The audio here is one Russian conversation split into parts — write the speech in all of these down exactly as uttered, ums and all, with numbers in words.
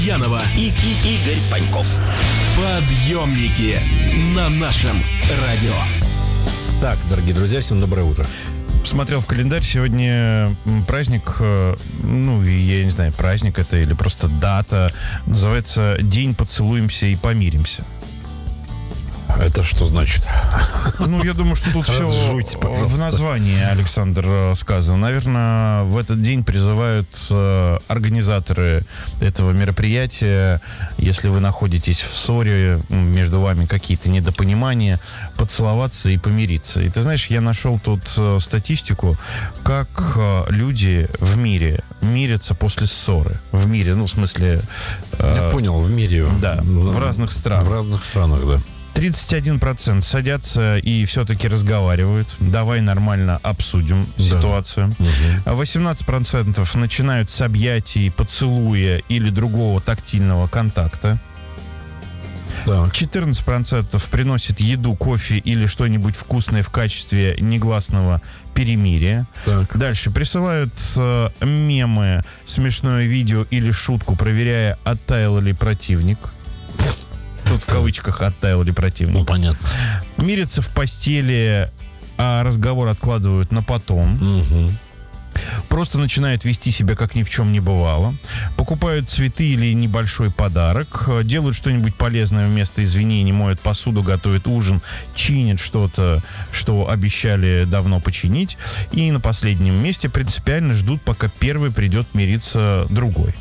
Янова и, и Игорь Паньков. Подъемники на нашем радио. Так, дорогие друзья, всем доброе утро. Смотрел в календарь, сегодня праздник, ну, я не знаю, праздник это или просто дата, называется «День поцелуемся и помиримся». Это что значит? Ну, я думаю, что тут все в названии, Александр, сказано. Наверное, в этот день призывают организаторы этого мероприятия, если вы находитесь в ссоре, между вами какие-то недопонимания, поцеловаться и помириться. И ты знаешь, я нашел тут статистику, как люди в мире мирятся после ссоры. В мире, ну, в смысле... Я э, понял, в мире. Да, в, в разных странах. В разных странах, да. тридцать один процент садятся и все-таки разговаривают. Давай нормально обсудим да. ситуацию. Угу. восемнадцать процентов начинают с объятий, поцелуя или другого тактильного контакта. Так. четырнадцать процентов приносят еду, кофе или что-нибудь вкусное в качестве негласного перемирия. Так. Дальше присылают э, мемы, смешное видео или шутку, проверяя, оттаял ли противник. Тут в кавычках «оттаял ли противник». Ну, понятно. Мирятся в постели, а разговор откладывают на потом. Угу. Просто начинают вести себя, как ни в чем не бывало. Покупают цветы или небольшой подарок. Делают что-нибудь полезное вместо извинений. Моют посуду, готовят ужин. Чинят что-то, что обещали давно починить. И на последнем месте принципиально ждут, пока первый придет мириться другой.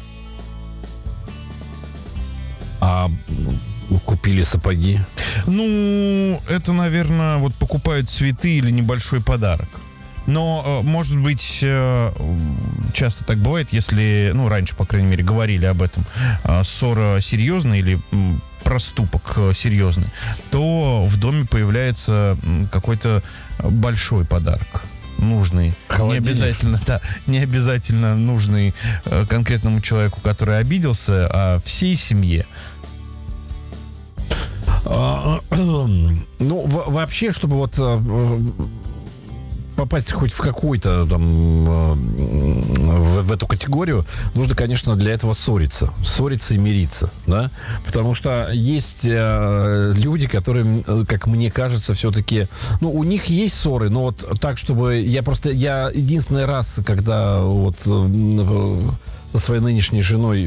А... Купили сапоги? Ну, это, наверное, вот покупают цветы или небольшой подарок. Но, может быть, часто так бывает, если, ну, раньше, по крайней мере, говорили об этом, ссора серьезная или проступок серьезный, то в доме появляется какой-то большой подарок. Нужный, холодильник. Не обязательно, да, не обязательно нужный конкретному человеку, который обиделся, а всей семье. Ну, вообще, чтобы вот попасть хоть в какой-то там в, в эту категорию, нужно, конечно, для этого ссориться. Ссориться и мириться, да? Потому что есть э, люди, которые, как мне кажется, все-таки... Ну, у них есть ссоры, но вот так, чтобы... Я просто... Я единственный раз, когда вот э, со своей нынешней женой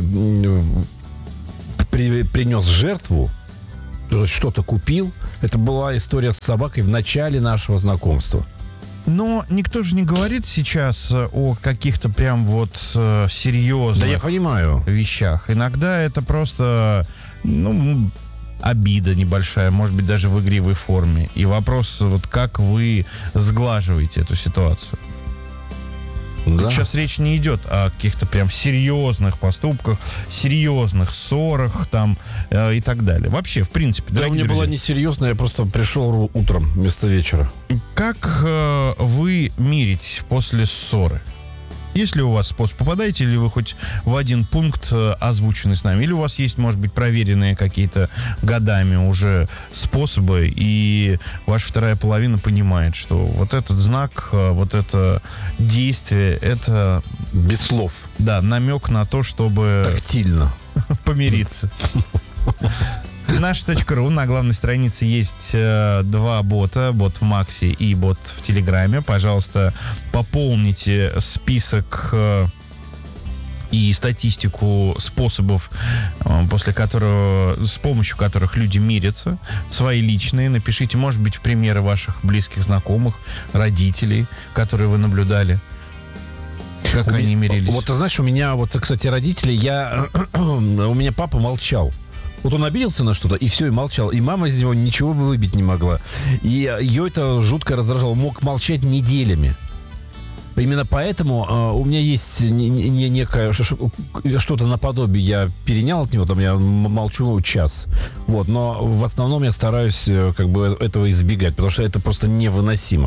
при, принес жертву, что-то купил, это была история с собакой в начале нашего знакомства. Но никто же не говорит сейчас о каких-то прям вот э, серьезных да, я понимаю. вещах. Иногда это просто, ну, обида небольшая, может быть, даже в игривой форме. И вопрос, вот как вы сглаживаете эту ситуацию. Да. Сейчас речь не идет о каких-то прям серьезных поступках, серьезных ссорах там э, и так далее. Вообще, в принципе, да, у меня была несерьезная, я просто пришел утром вместо вечера. Как э, вы миритесь после ссоры? Есть ли у вас способ? Попадаете ли вы хоть в один пункт, озвученный с нами? Или у вас есть, может быть, проверенные какие-то годами уже способы, и ваша вторая половина понимает, что вот этот знак, вот это действие, это... Без слов. Да, намек на то, чтобы... Тактильно. Помириться. Наша.ру. На главной странице есть э, два бота. Бот в Максе и бот в Телеграме. Пожалуйста, пополните список э, и статистику способов, э, после которого, с помощью которых люди мирятся. Свои личные. Напишите, может быть, примеры ваших близких знакомых, родителей, которые вы наблюдали. Как у они меня, мирились. Вот ты знаешь, у меня, вот, кстати, родители, я, у меня папа молчал. Вот он обиделся на что-то, и все, и молчал. И мама из него ничего выбить не могла. И ее это жутко раздражало. Мог молчать неделями. Именно поэтому э, у меня есть не, не, некое что-то наподобие. Я перенял от него, там я молчу час. Вот, но в основном я стараюсь как бы этого избегать, потому что это просто невыносимо.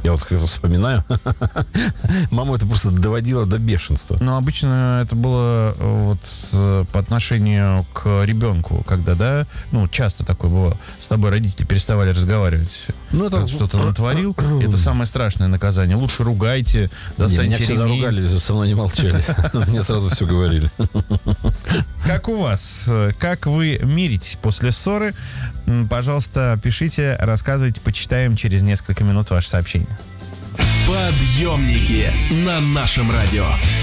Я вот вспоминаю. Маму это просто доводило до бешенства. Но обычно это было вот по отношению к ребенку, когда, да, ну, часто такое было. С тобой родители переставали разговаривать. Ну, это что-то натворил. Это самое страшное наказание. Лучше ругайте, достаньте меня всегда ремень. ругали, со мной не молчали. Мне сразу все говорили. Как у вас? Как вы миритесь после ссоры? Пожалуйста, пишите, рассказывайте, почитаем через несколько минут ваше сообщение. Подъемники на нашем радио.